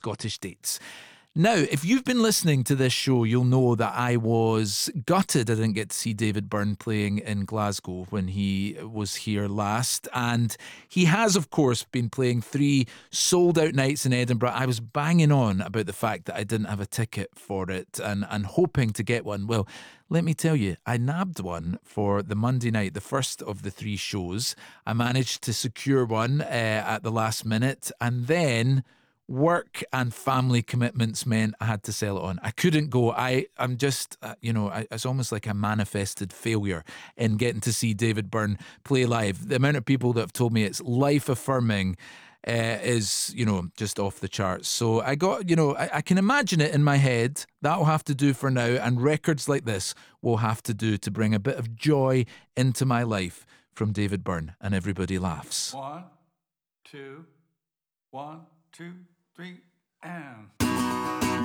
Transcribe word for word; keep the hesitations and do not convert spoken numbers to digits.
Scottish dates. Now, if you've been listening to this show, you'll know that I was gutted I didn't get to see David Byrne playing in Glasgow when he was here last. And he has, of course, been playing three sold-out nights in Edinburgh. I was banging on about the fact that I didn't have a ticket for it and, and hoping to get one. Well, let me tell you, I nabbed one for the Monday night, the first of the three shows. I managed to secure one uh, at the last minute, and then work and family commitments meant I had to sell it on. I couldn't go. I, I'm just, uh, you know, I, it's almost like a manifested failure in getting to see David Byrne play live. The amount of people that have told me it's life-affirming uh, is, you know, just off the charts. So I got, you know, I, I can imagine it in my head. That'll have to do for now. And records like this will have to do to bring a bit of joy into my life from David Byrne. And everybody laughs. One, two, one, two, three, and...